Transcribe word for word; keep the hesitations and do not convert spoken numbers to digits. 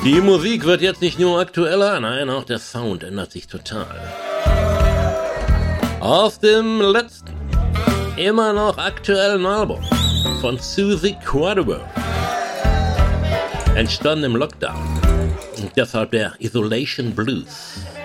Die Musik wird jetzt nicht nur aktueller, nein, auch der Sound ändert sich total. Aus dem letzten, immer noch aktuellen Album von Suzi Quatro, entstanden im Lockdown, und deshalb der Isolation Blues.